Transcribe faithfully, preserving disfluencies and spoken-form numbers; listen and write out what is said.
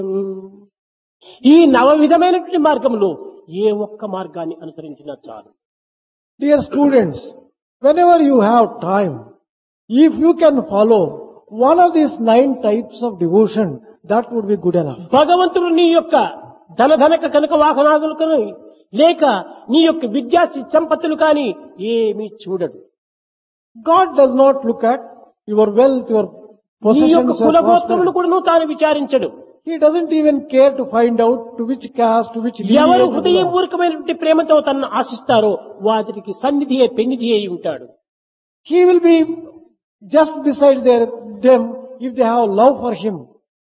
ఈ నవ విధమైనటువంటి మార్గంలో ఏ ఒక్క మార్గాన్ని అనుసరించినా చాలు. Dear students, whenever you have time, if you can follow one of these nine types of devotion, that would be good enough. భగవంతుడు నీ యొక్క ధనధనక కనుక వాహనాదులు కానీ లేక నీ యొక్క విద్యా సంపత్తులు కానీ ఏమీ చూడడు. God does not look at your wealth, your నీ possessions, యొక్క your కులగోత్రములు prosperity. కూడా తాను విచారించడు. He doesn't even care to find out to which caste, to which ఎవరు lineage you belong. హృదయపూర్వకమైనటువంటి ప్రేమతో తనను ఆశిస్తారో వాటికి సన్నిధి అయి పెన్నిధి అయి ఉంటాడు. He will be just beside their, them if they have love for him.